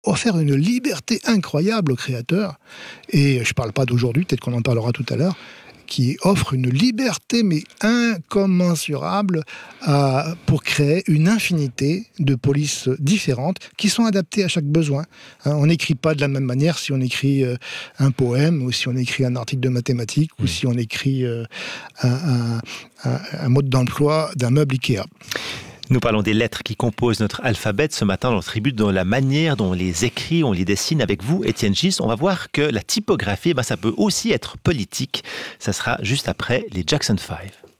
offert une liberté incroyable aux créateurs. Et je ne parle pas d'aujourd'hui, peut-être qu'on en parlera tout à l'heure, qui offre une liberté mais incommensurable pour créer une infinité de polices différentes qui sont adaptées à chaque besoin. On n'écrit pas de la même manière si on écrit un poème ou si on écrit un article de mathématiques ou si on écrit un mode d'emploi d'un meuble Ikea. Nous parlons des lettres qui composent notre alphabet ce matin dans notre tribune, dans la manière dont on les écrit, on les dessine avec vous, Étienne Gis. On va voir que la typographie, ça peut aussi être politique. Ça sera juste après les Jackson 5.